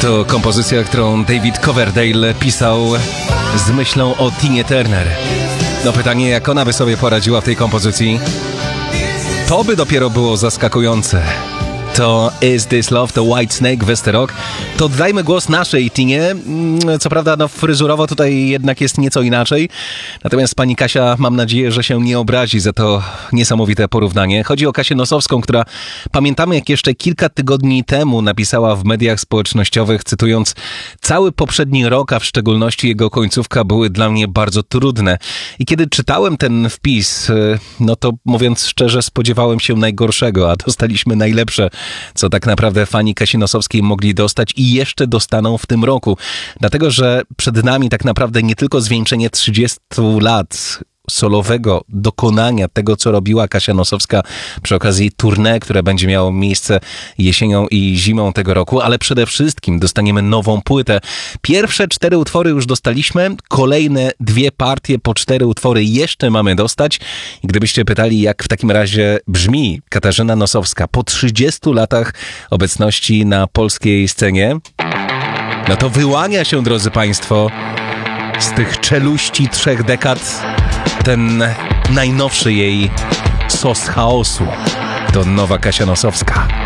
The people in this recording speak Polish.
To kompozycja, którą David Coverdale pisał z myślą o Tinie Turner. No pytanie, jak ona by sobie poradziła w tej kompozycji? To by dopiero było zaskakujące. To Is This Love, to Whitesnake, Westerok. To dajmy głos naszej Tinie. Co prawda, fryzurowo tutaj jednak jest nieco inaczej. Natomiast pani Kasia, mam nadzieję, że się nie obrazi za to niesamowite porównanie. Chodzi o Kasię Nosowską, która pamiętamy, jak jeszcze kilka tygodni temu napisała w mediach społecznościowych, cytując: cały poprzedni rok, a w szczególności jego końcówka, były dla mnie bardzo trudne. I kiedy czytałem ten wpis, no to mówiąc szczerze, spodziewałem się najgorszego, a dostaliśmy najlepsze, co tak naprawdę fani Kasi Nosowskiej mogli dostać i jeszcze dostaną w tym roku. Dlatego, że przed nami tak naprawdę nie tylko zwieńczenie 30 lat solowego dokonania tego, co robiła Kasia Nosowska przy okazji tournée, które będzie miało miejsce jesienią i zimą tego roku, ale przede wszystkim dostaniemy nową płytę. Pierwsze 4 utwory już dostaliśmy, kolejne 2 partie po 4 utwory jeszcze mamy dostać. I gdybyście pytali, jak w takim razie brzmi Katarzyna Nosowska po 30 latach obecności na polskiej scenie, no to wyłania się, drodzy Państwo, z tych czeluści 3 dekad ten najnowszy jej sos chaosu. To nowa Kasia Nosowska.